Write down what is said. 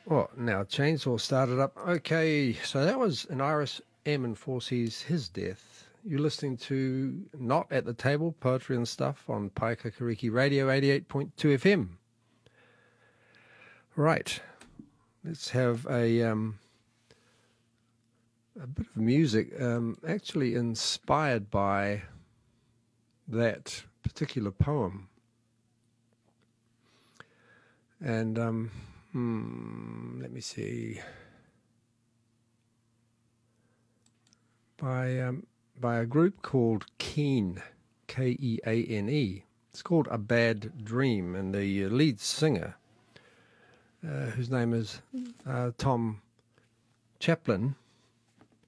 Oh, now Chainsaw started up. Okay, so that was an Iris M and 4C's His Death. You're listening to Not at the Table, Poetry and Stuff on Paikakariki Radio 88.2 FM. Right, let's have a bit of music actually inspired by that particular poem. And let me see. By a group called Keane, Keane. It's called A Bad Dream, and the lead singer, whose name is Tom Chaplin,